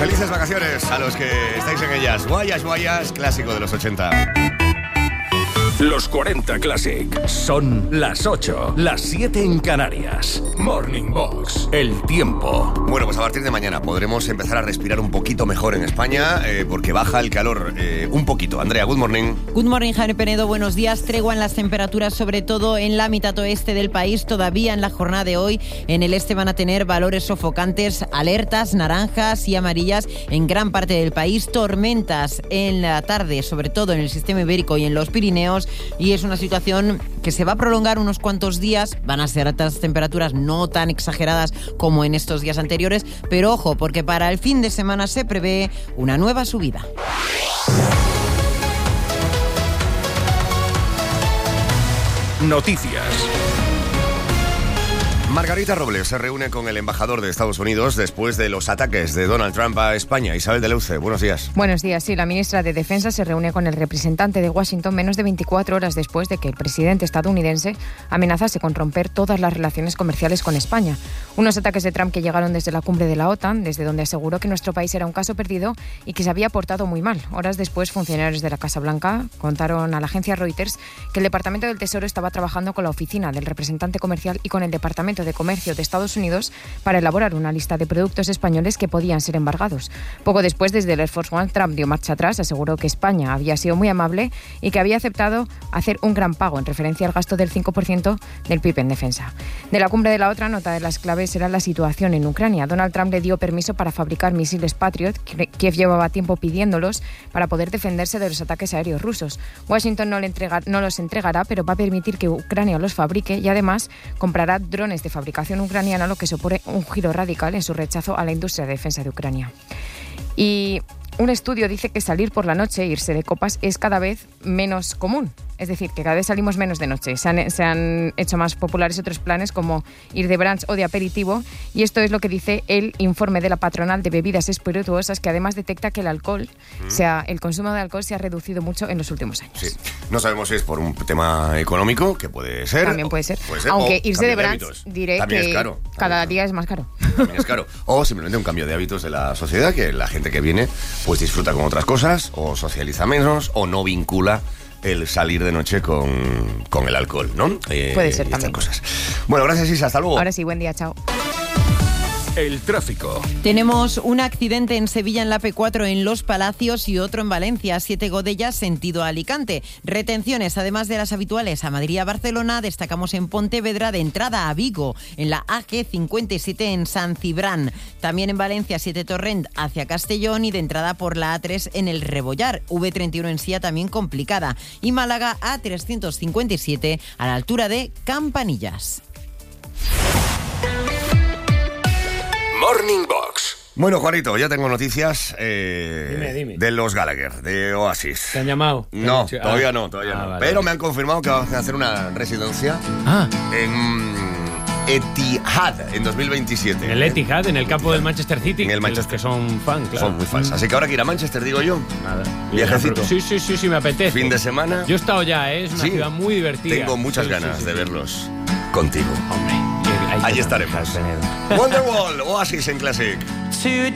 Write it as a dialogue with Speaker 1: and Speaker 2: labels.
Speaker 1: Felices vacaciones a los que estáis en ellas. Guayas, guayas, clásico de los 80.
Speaker 2: Los 40 Classic. Son las 8, las 7 en Canarias. Morning Box. El tiempo.
Speaker 1: Bueno, pues a partir de mañana podremos empezar a respirar un poquito mejor en España porque baja el calor un poquito. Andrea, good morning.
Speaker 3: Good morning, Jaime Penedo. Buenos días. Tregua en las temperaturas, sobre todo en la mitad oeste del país. Todavía en la jornada de hoy, en el este van a tener valores sofocantes, alertas naranjas y amarillas en gran parte del país. Tormentas en la tarde, sobre todo en el sistema ibérico y en los Pirineos. Y es una situación que se va a prolongar unos cuantos días. Van a ser altas temperaturas no tan exageradas como en estos días anteriores, pero ojo, porque para el fin de semana se prevé una nueva subida.
Speaker 2: Noticias.
Speaker 1: Margarita Robles se reúne con el embajador de Estados Unidos después de los ataques de Donald Trump a España. Isabel de Leuce, buenos días.
Speaker 4: Buenos días, sí. La ministra de Defensa se reúne con el representante de Washington menos de 24 horas después de que el presidente estadounidense amenazase con romper todas las relaciones comerciales con España. Unos ataques de Trump que llegaron desde la cumbre de la OTAN, desde donde aseguró que nuestro país era un caso perdido y que se había portado muy mal. Horas después, funcionarios de la Casa Blanca contaron a la agencia Reuters que el Departamento del Tesoro estaba trabajando con la oficina del representante comercial y con el Departamento de Comercio de Estados Unidos para elaborar una lista de productos españoles que podían ser embargados. Poco después, desde el Air Force One, Trump dio marcha atrás, aseguró que España había sido muy amable y que había aceptado hacer un gran pago en referencia al gasto del 5% del PIB en defensa. De la cumbre de la otra, nota de las claves era la situación en Ucrania. Donald Trump le dio permiso para fabricar misiles Patriot. Kiev llevaba tiempo pidiéndolos para poder defenderse de los ataques aéreos rusos. Washington no los entregará, pero va a permitir que Ucrania los fabrique y además comprará drones de fabricación ucraniana, lo que supone un giro radical en su rechazo a la industria de defensa de Ucrania. Y un estudio dice que salir por la noche e irse de copas es cada vez menos común. Es decir, que cada vez salimos menos de noche. Se han hecho más populares otros planes como ir de brunch o de aperitivo. Y esto es lo que dice el informe de la patronal de bebidas espirituosas, que además detecta que el consumo de alcohol se ha reducido mucho en los últimos años.
Speaker 1: Sí. No sabemos si es por un tema económico, que puede ser.
Speaker 4: También puede ser. Aunque irse de brunch, diré
Speaker 1: también
Speaker 4: que
Speaker 1: es caro.
Speaker 4: cada día es más caro.
Speaker 1: También es caro. O simplemente un cambio de hábitos de la sociedad, que la gente que viene pues disfruta con otras cosas, o socializa menos, o no vincula el salir de noche con el alcohol, ¿no?
Speaker 4: Puede ser también.
Speaker 1: Cosas. Bueno, gracias, Isa. Hasta luego.
Speaker 4: Ahora sí, buen día. Chao.
Speaker 2: El tráfico.
Speaker 3: Tenemos un accidente en Sevilla en la P4 en Los Palacios y otro en Valencia, 7 Godella, sentido Alicante. Retenciones, además de las habituales a Madrid y a Barcelona, destacamos en Pontevedra de entrada a Vigo, en la AG57 en San Cibrán. También en Valencia, 7 Torrent hacia Castellón y de entrada por la A3 en el Rebollar. V31 en Sía también complicada. Y Málaga A357 a la altura de Campanillas.
Speaker 2: Morning Box.
Speaker 1: Bueno, Juanito, ya tengo noticias
Speaker 5: Dime.
Speaker 1: de los Gallagher, de Oasis.
Speaker 5: ¿Te han llamado?
Speaker 1: No, todavía no.
Speaker 5: Vale.
Speaker 1: Pero me han confirmado que van a hacer una residencia en Etihad en 2027.
Speaker 5: En el Etihad, en el campo del Manchester City.
Speaker 1: En el Manchester.
Speaker 5: Que son fan, claro.
Speaker 1: Son muy fans. Así que ahora que ir a Manchester, digo yo.
Speaker 5: Nada.
Speaker 1: Viajecito.
Speaker 5: Sí, me apetece.
Speaker 1: Fin de semana.
Speaker 5: Yo he estado ya, es una ciudad muy divertida.
Speaker 1: Tengo muchas ganas de verlos contigo.
Speaker 5: Hombre,
Speaker 1: Ahí estaremos. Wonderwall, Oasis en Classic.